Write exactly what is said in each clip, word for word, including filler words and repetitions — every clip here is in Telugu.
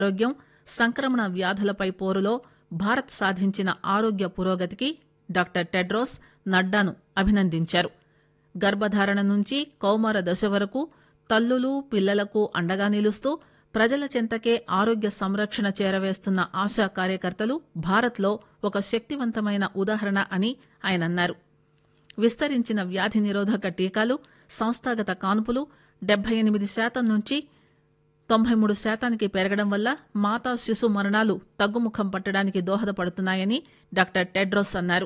ఆరోగ్యం సంక్రమణ వ్యాధులపై పోరులో భారత్ సాధించిన ఆరోగ్య పురోగతికి డాక్టర్ టెడ్రోస్ నడ్డాను అభినందించారు. గర్భధారణ నుంచి కౌమార దశ వరకు తల్లులు పిల్లలకు అండగా నిలుస్తూ ప్రజల చెంతకే ఆరోగ్య సంరక్షణ చేరవేస్తున్న ఆశా కార్యకర్తలు భారత్లో ఒక శక్తివంతమైన ఉదాహరణ అని ఆయన అన్నారు. విస్తరించిన వ్యాధి నిరోధక టీకాలు సంస్థాగత కాన్పులు డెబ్బై ఎనిమిది శాతం నుంచి తొంభై మూడు శాతానికి పెరగడం వల్ల మాతా శిశు మరణాలు తగ్గుముఖం పట్టడానికి దోహదపడుతున్నాయని డాక్టర్ టెడ్రోస్ అన్నారు.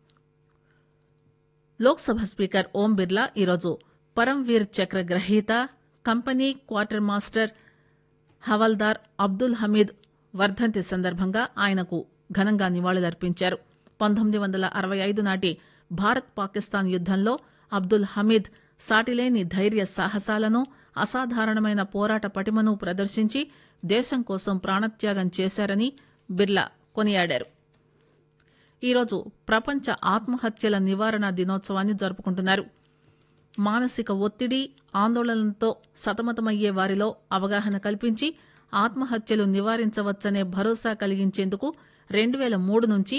లోక్సభ స్పీకర్ ఓం బిర్లా ఈరోజు పరమ్వీర్ చక్ర గ్రహీత company quarter master havildar Abdul Hamid వర్ధంతి సందర్భంగా ఆయనకు ఘనంగా నివాళులర్పించారు. పంతొమ్మిది వందల అరవై ఐదు నాటి భారత్ పాకిస్తాన్ యుద్దంలో అబ్దుల్ హమీద్ సాటిలేని ధైర్య సాహసాలను అసాధారణమైన పోరాట పటిమను ప్రదర్శించి దేశం కోసం ప్రాణత్యాగం చేశారని బిర్లా కొనియాడారు. ఈరోజు ప్రపంచ ఆత్మహత్యల నివారణ దినోత్సవాన్ని జరుపుకుంటున్నారు. మానసిక ఒత్తిడి ఆందోళనలతో సతమతమయ్యే వారిలో అవగాహన కల్పించి ఆత్మహత్యలు నివారించవచ్చనే భరోసా కలిగించేందుకు రెండు పేల మూడు నుంచి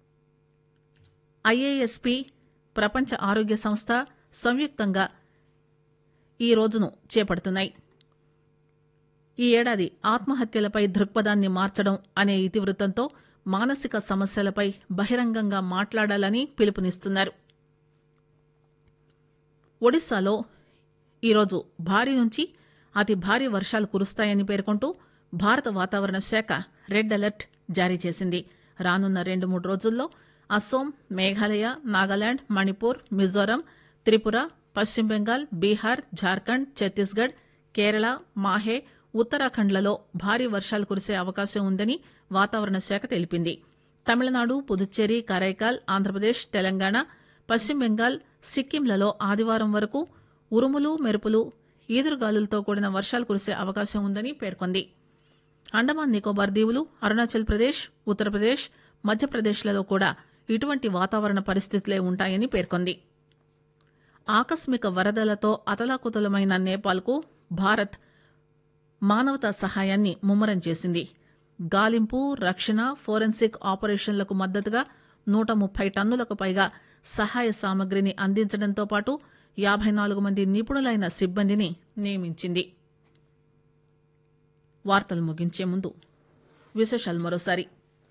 ఐఏఎస్పీ ప్రపంచ ఆరోగ్య సంస్థ సంయుక్తంగా ఈ రోజును చేపడుతున్నాయి. ఈ ఏడాది ఆత్మహత్యలపై దృక్పథాన్ని మార్చడం అనే ఇతివృత్తంతో మానసిక సమస్యలపై బహిరంగంగా మాట్లాడాలని పిలుపునిస్తున్నారు. ఒడిశాలో ఈరోజు భారీ నుంచి అతి భారీ వర్షాలు కురుస్తాయని పేర్కొంటూ భారత వాతావరణ శాఖ రెడ్ అలర్ట్ జారీ చేసింది. రానున్న రెండు మూడు రోజుల్లో అస్సోం, మేఘాలయ, నాగాలాండ్, మణిపూర్, మిజోరాం, త్రిపుర, పశ్చిమ బెంగాల్, బీహార్, జార్ఖండ్, ఛత్తీస్గఢ్, కేరళ, మాహే, ఉత్తరాఖండ్లలో భారీ వర్షాలు కురిసే అవకాశం ఉందని వాతావరణ శాఖ తెలిపింది. తమిళనాడు, పుదుచ్చేరి, కరైకాల్, ఆంధ్రప్రదేశ్, తెలంగాణ, పశ్చిమ బెంగాల్, సిక్కింలలో ఆదివారం వరకు ఉరుములు మెరుపులు ఈదురుగాలులతో కూడిన వర్షాలు కురిసే అవకాశం ఉందని పేర్కొంది. అండమాన్ నికోబార్ దీవులు, అరుణాచల్ ప్రదేశ్, ఉత్తరప్రదేశ్, మధ్యప్రదేశ్లలో కూడా ఇటువంటి వాతావరణ పరిస్థితులే ఉంటాయని పేర్కొంది. ఆకస్మిక వరదలతో అతలాకుతలమైన నేపాల్కు భారత్ మానవతా సహాయాన్ని ముమ్మరం చేసింది. గాలింపు, రక్షణ, ఫోరెన్సిక్ ఆపరేషన్లకు మద్దతుగా నూట ముప్పై టన్నులకు పైగా సహాయ సామగ్రిని అందించడంతో పాటు యాభై నాలుగు మంది నిపుణులైన సిబ్బందిని నియమించింది. వార్తలు ముగించే ముందు విశేషాలు మరోసారి.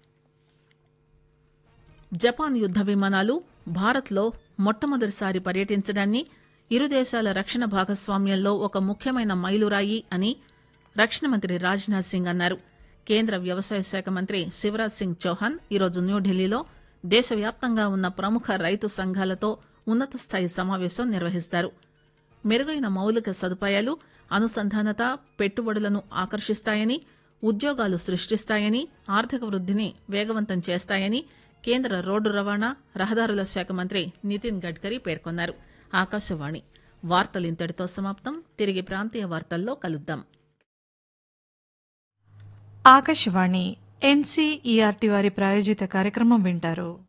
జపాన్ యుద్ద విమానాలు భారత్లో మొట్టమొదటిసారి పర్యటించడాన్ని ఇరు దేశాల రక్షణ భాగస్వామ్యంలో ఒక ముఖ్యమైన మైలురాయి అని రక్షణ మంత్రి రాజ్నాథ్ సింగ్ అన్నారు. కేంద్ర వ్యవసాయ శాఖ మంత్రి శివరాజ్ సింగ్ చౌహాన్ ఈరోజు న్యూఢిల్లీలో దేశవ్యాప్తంగా ఉన్న ప్రముఖ రైతు సంఘాలతో ఉన్నత స్థాయి సమావేశం నిర్వహిస్తారు. మెరుగైన మౌలిక సదుపాయాలు, అనుసంధానత పెట్టుబడులను ఆకర్షిస్తాయని, ఉద్యోగాలు సృష్టిస్తాయని, ఆర్థిక వృద్దిని వేగవంతం చేస్తాయని కేంద్ర రోడ్డు రవాణా రహదారుల శాఖ మంత్రి నితిన్ గడ్కరీ పేర్కొన్నారు. ఆకాశవాణి వార్తలు ఇంతటితో సమాప్తం. తిరిగి ప్రాంతీయ వార్తల్లో కలుద్దాం. ఆకాశవాణి ఎన్సీఈఆర్టీ వారి ప్రాయోజిత కార్యక్రమం వింటారు.